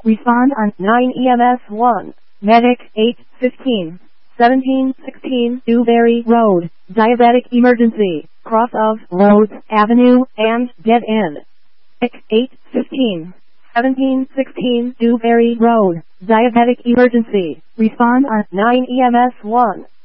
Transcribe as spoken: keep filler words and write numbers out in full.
Respond on nine E M S one. Medic eight fifteen. seventeen sixteen Dewberry Road. Diabetic emergency. Cross of Rhodes Avenue and dead end. Medic eight fifteen. seventeen sixteen Dewberry Road. Diabetic emergency. Respond on nine E M S one.